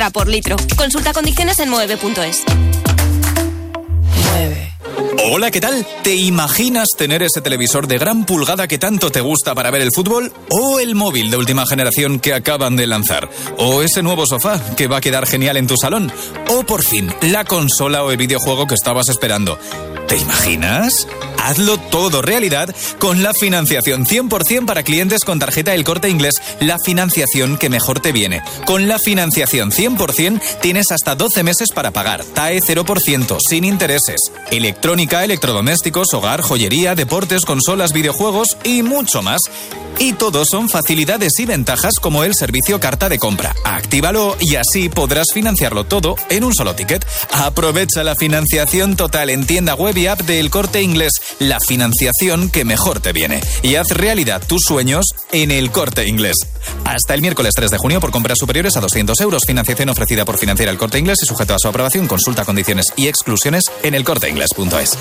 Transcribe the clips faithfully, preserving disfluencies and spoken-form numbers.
por litro. Consulta condiciones en moeve punto es. Mueve. Hola, ¿qué tal? ¿Te imaginas tener ese televisor de gran pulgada que tanto te gusta para ver el fútbol? ¿O el móvil de última generación que acaban de lanzar? ¿O ese nuevo sofá que va a quedar genial en tu salón? ¿O por fin, la consola o el videojuego que estabas esperando? ¿Te imaginas? Hazlo todo realidad con la financiación cien por ciento para clientes con tarjeta El Corte Inglés, la financiación que mejor te viene. Con la financiación cien por ciento tienes hasta doce meses para pagar, T A E cero por ciento, sin intereses. Electrónica, electrodomésticos, hogar, joyería, deportes, consolas, videojuegos y mucho más. Y todo son facilidades y ventajas como el servicio carta de compra. Actívalo y así podrás financiarlo todo en un solo ticket. Aprovecha la financiación total en tienda web y app de El Corte Inglés, la financiación que mejor te viene. Y haz realidad tus sueños en El Corte Inglés. Hasta el miércoles tres de junio por compras superiores a doscientos euros. Financiación ofrecida por Financiera El Corte Inglés y sujeto a su aprobación. Consulta condiciones y exclusiones en el corte inglés punto es.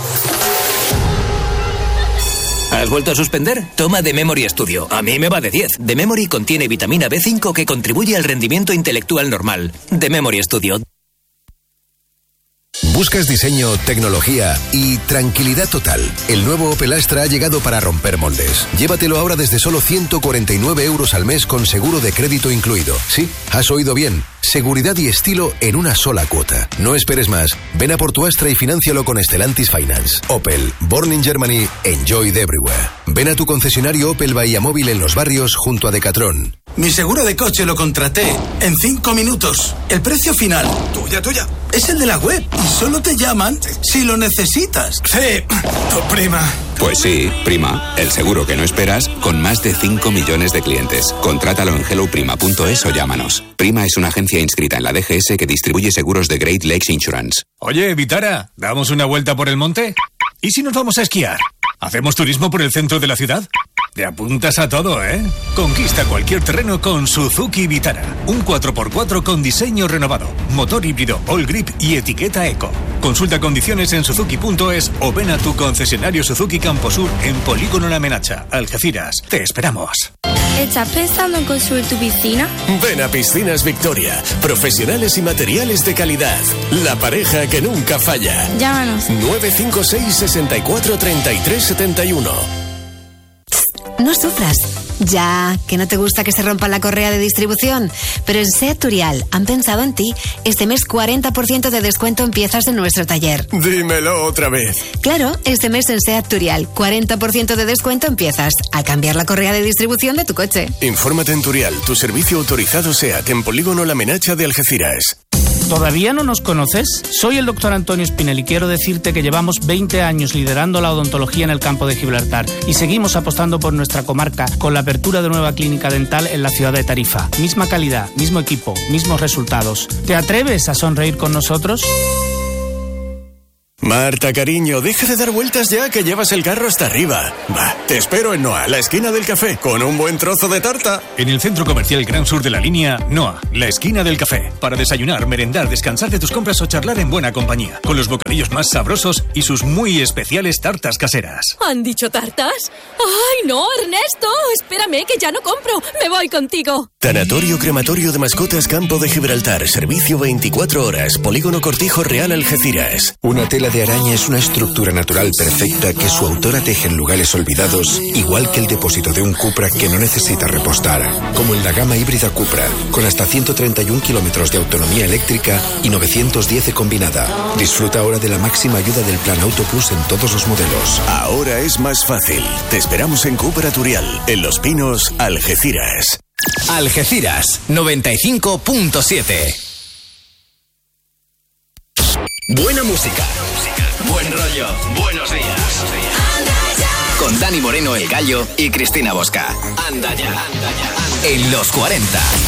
¿Has vuelto a suspender? Toma The Memory Studio. A mí me va de diez. The Memory contiene vitamina B cinco que contribuye al rendimiento intelectual normal. The Memory Studio. ¿Buscas diseño, tecnología y tranquilidad total? El nuevo Opel Astra ha llegado para romper moldes. Llévatelo ahora desde solo ciento cuarenta y nueve euros al mes con seguro de crédito incluido. Sí, has oído bien. Seguridad y estilo en una sola cuota. No esperes más. Ven a por tu Astra y fináncialo con Stellantis Finance. Opel, born in Germany, enjoyed everywhere. Ven a tu concesionario Opel Bahía Móvil en Los Barrios junto a Decathlon. Mi seguro de coche lo contraté en cinco minutos. El precio final, tuya, tuya, es el de la web y solo te llaman si lo necesitas. Sí, tu prima. Pues sí, Prima, el seguro que no esperas con más de cinco millones de clientes. Contrátalo en hello prima punto es o llámanos. Prima es una agencia inscrita en la D G S que distribuye seguros de Great Lakes Insurance. Oye, Vitara, ¿damos una vuelta por el monte? ¿Y si nos vamos a esquiar? ¿Hacemos turismo por el centro de la ciudad? Te apuntas a todo, ¿eh? Conquista cualquier terreno con Suzuki Vitara. Un cuatro por cuatro con diseño renovado, motor híbrido All Grip y etiqueta Eco. Consulta condiciones en suzuki punto es o ven a tu concesionario Suzuki Camposur en Polígono La Menacha, Algeciras. Te esperamos. ¿Estás pensando en construir tu piscina? Ven a Piscinas Victoria. Profesionales y materiales de calidad. La pareja que nunca falla. Llámanos. nueve cinco seis, seis cuatro, tres tres siete uno. No sufras. Ya, que no te gusta que se rompa la correa de distribución. Pero en SEAT Turial han pensado en ti. Este mes cuarenta por ciento de descuento en piezas en nuestro taller. Dímelo otra vez. Claro, este mes en SEAT Turial, cuarenta por ciento de descuento en piezas. A cambiar la correa de distribución de tu coche. Infórmate en Turial, tu servicio autorizado SEAT en Polígono La Menacha de Algeciras. ¿Todavía no nos conoces? Soy el doctor Antonio Espinel y quiero decirte que llevamos veinte años liderando la odontología en el campo de Gibraltar y seguimos apostando por nuestra comarca con la apertura de nueva clínica dental en la ciudad de Tarifa. Misma calidad, mismo equipo, mismos resultados. ¿Te atreves a sonreír con nosotros? Marta, cariño, deja de dar vueltas ya que llevas el carro hasta arriba. Va, te espero en Noa, la esquina del café, con un buen trozo de tarta. En el Centro Comercial Gran Sur de la Línea, Noa, la esquina del café. Para desayunar, merendar, descansar de tus compras o charlar en buena compañía. Con los bocadillos más sabrosos y sus muy especiales tartas caseras. ¿Han dicho tartas? ¡Ay, no, Ernesto! Espérame, que ya no compro. Me voy contigo. Tanatorio Crematorio de Mascotas Campo de Gibraltar. Servicio veinticuatro horas. Polígono Cortijo Real Algeciras. Una tela de araña es una estructura natural perfecta que su autora teje en lugares olvidados, igual que el depósito de un Cupra que no necesita repostar, como en la gama híbrida Cupra, con hasta ciento treinta y un kilómetros de autonomía eléctrica y novecientos diez de combinada. Disfruta ahora de la máxima ayuda del Plan Auto Plus en todos los modelos. Ahora es más fácil. Te esperamos en Cupra Turial, en Los Pinos, Algeciras. Algeciras, noventa y cinco punto siete. Buena música, buen rollo, buenos días. Con Dani Moreno el Gallo y Cristina Bosca. Anda ya, en los cuarenta.